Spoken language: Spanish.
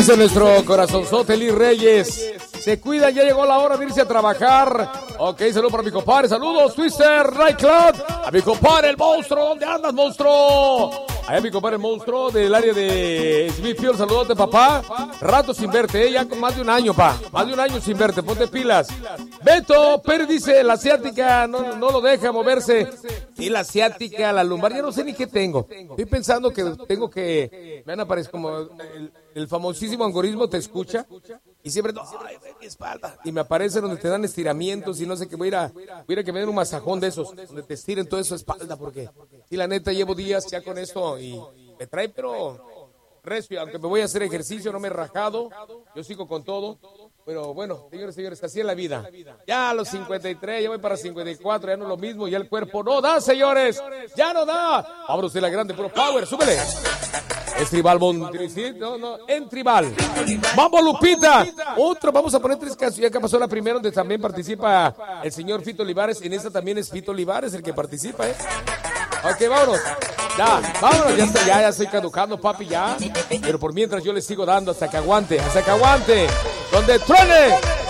Dice nuestro corazonzote Lee Reyes. Se cuidan, ya llegó la hora de irse a trabajar. Ok, saludos para mi compadre. Saludos, Twister, Nightclub. A mi compadre, el monstruo. ¿Dónde andas, monstruo? Allá mi compadre, el monstruo del área de Smithfield. Saludote, papá. Rato sin verte, ya con más de un año, pa. Más de un año sin verte, ponte pilas. Beto Pérez dice, la asiática no lo deja moverse. Y la asiática, la lumbar, ya no sé ni qué tengo. Estoy pensando que tengo que... Me van a aparecer como el famosísimo algoritmo te escucha. Y siempre, ay, mi espalda. Y me aparece donde te dan estiramientos y no sé qué. Voy a ir a que me den un masajón de esos, donde te estiren toda esa espalda, porque y la neta llevo días ya con esto y me trae, pero recio. Aunque me voy a hacer ejercicio, no me he rajado. Yo sigo con todo. Pero bueno, señores, así es la vida. Ya a los 53, ya voy para 54, ya no es lo mismo, ya el cuerpo no da, señores. Ya no da. Vámonos de la grande, puro power, súbele. Es tribal, en tribal. Vamos, Lupita. Otro, vamos a poner 3 casos. Ya que pasó la primera, donde también participa el señor Fito Olivares. En esta también es Fito Olivares el que participa, ¿eh? Ok, vámonos. Ya, vámonos, ya estoy caducando, papi, ya. Pero por mientras yo le sigo dando hasta que aguante. Donde truene.